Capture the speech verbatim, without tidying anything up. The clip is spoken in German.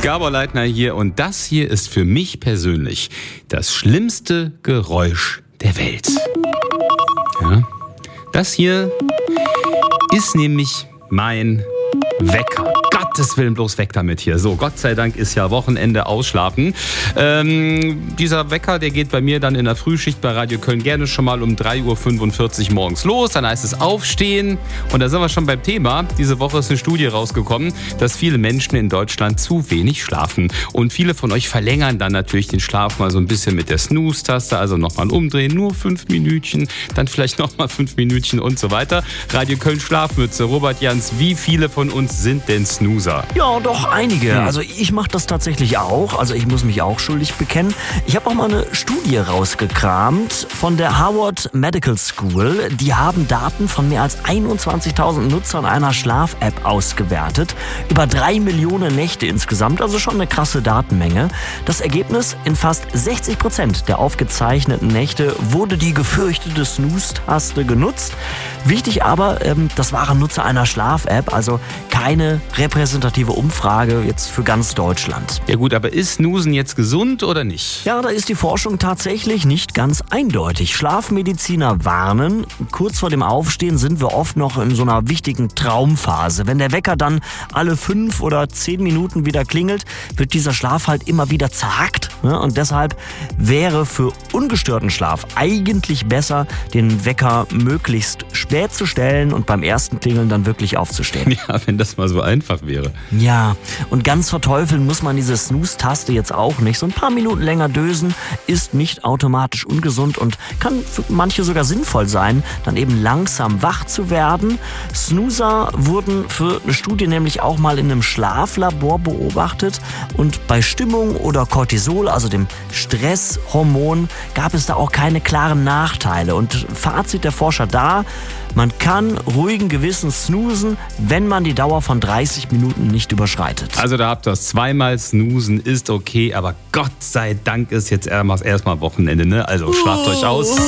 Gabor Leitner hier und das hier ist für mich persönlich das schlimmste Geräusch der Welt. Ja, das hier ist nämlich mein Wecker. Gottes Willen, bloß weg damit hier. So, Gott sei Dank ist ja Wochenende ausschlafen. Ähm, dieser Wecker, der geht bei mir dann in der Frühschicht bei Radio Köln gerne schon mal um drei Uhr fünfundvierzig morgens los. Dann heißt es aufstehen. Und da sind wir schon beim Thema. Diese Woche ist eine Studie rausgekommen, dass viele Menschen in Deutschland zu wenig schlafen. Und viele von euch verlängern dann natürlich den Schlaf mal so ein bisschen mit der Snooze-Taste. Also nochmal umdrehen, nur fünf Minütchen, dann vielleicht nochmal fünf Minütchen und so weiter. Radio Köln Schlafmütze. Robert Jans, wie viele von uns sind denn Snoozer? Ja, doch einige. Also ich mache das tatsächlich auch. Also ich muss mich auch schuldig bekennen. Ich habe auch mal eine Studie rausgekramt von der Harvard Medical School. Die haben Daten von mehr als einundzwanzigtausend Nutzern einer Schlaf-App ausgewertet. Über drei Millionen Nächte insgesamt, also schon eine krasse Datenmenge. Das Ergebnis: in fast sechzig Prozent der aufgezeichneten Nächte wurde die gefürchtete Snooze-Taste genutzt. Wichtig aber, ähm, das waren Nutzer einer Schlaf-App, also keine repräsentative Umfrage jetzt für ganz Deutschland. Ja gut, aber ist Snoozen jetzt gesund oder nicht? Ja, da ist die Forschung tatsächlich nicht ganz eindeutig. Schlafmediziner warnen, kurz vor dem Aufstehen sind wir oft noch in so einer wichtigen Traumphase. Wenn der Wecker dann alle fünf oder zehn Minuten wieder klingelt, wird dieser Schlaf halt immer wieder zerhackt. Ne? Und deshalb wäre für ungestörten Schlaf eigentlich besser, den Wecker möglichst spät zu stellen und beim ersten Klingeln dann wirklich aufzustehen. Ja, wenn das mal so einfach wäre. Ja, und ganz verteufeln muss man diese Snooze-Taste jetzt auch nicht. So ein paar Minuten länger dösen ist nicht automatisch ungesund und kann für manche sogar sinnvoll sein, dann eben langsam wach zu werden. Snoozer wurden für eine Studie nämlich auch mal in einem Schlaflabor beobachtet und bei Stimmung oder Cortisol, also dem Stresshormon, gab es da auch keine klaren Nachteile. Und Fazit der Forscher da: Man kann ruhigen Gewissens snoozen, wenn man die Dauer von dreißig Minuten nicht überschreitet. Also da habt ihr es. Zweimal snoozen ist okay, aber Gott sei Dank ist jetzt erstmal Wochenende, ne? Also schlaft euch aus.